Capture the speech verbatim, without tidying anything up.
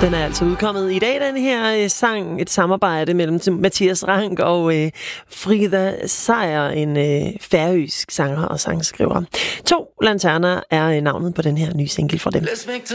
Den er altså udkommet i dag, den her øh, sang, et samarbejde mellem Mathias Rank og øh, Frida Seier, en øh, færøsk sanger og sangskriver. To lanterner er øh, navnet på den her nye single fra dem.